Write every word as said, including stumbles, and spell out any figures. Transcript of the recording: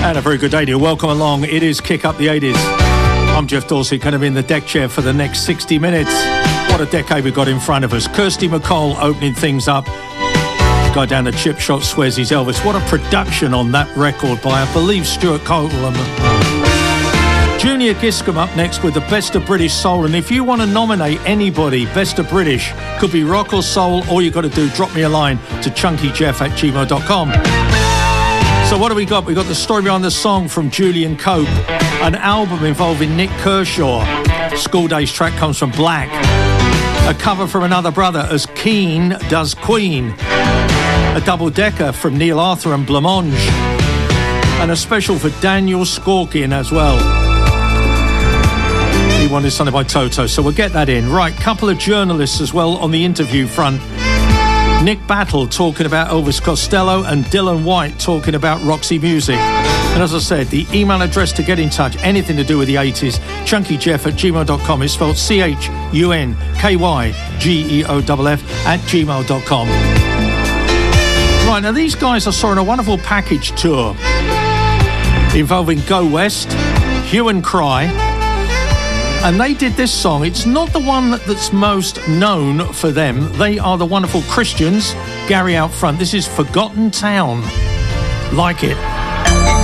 And a very good day to you. Welcome along. It is Kick Up the eighties. I'm Jeff Dorsey, kind of in the deck chair for the next sixty minutes. What a decade we've got in front of us. Kirsty MacColl opening things up. Guy down the chip shot swears he's Elvis. What a production on that record by, I believe, Stuart Copeland. Junior Giscombe up next with the Best of British Soul. And if you want to nominate anybody, Best of British, could be rock or soul, all you got to do, drop me a line to chunkyjeff at gmail dot com. So what do we got? We got the story behind the song from Julian Cope, an album involving Nick Kershaw. School Days track comes from Black. A cover from Another Brother as Keane does Queen. A double-decker from Neil Arthur and Blancmange. And a special for Daniel Skorkin as well. He wanted something by Toto, so we'll get that in. Right, couple of journalists as well on the interview front. Nick Battle talking about Elvis Costello and Dylan White talking about Roxy Music. And as I said, the email address to get in touch, anything to do with the eighties, chunkyjeff at gmail dot com. It's spelled C H U N K Y G E O F F at gmail dot com. Right, now these guys I saw on a wonderful package tour involving Go West, Hue and Cry, and they did this song. It's not the one that's most known for them. They are the wonderful Christians. Gary out front. This is Forgotten Town. Like it.